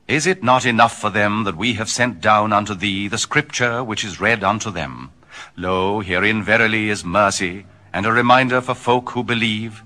Is it not enough for them that we have sent down unto thee the scripture which is read unto them? Lo, herein verily is mercy, and a reminder for folk who believe.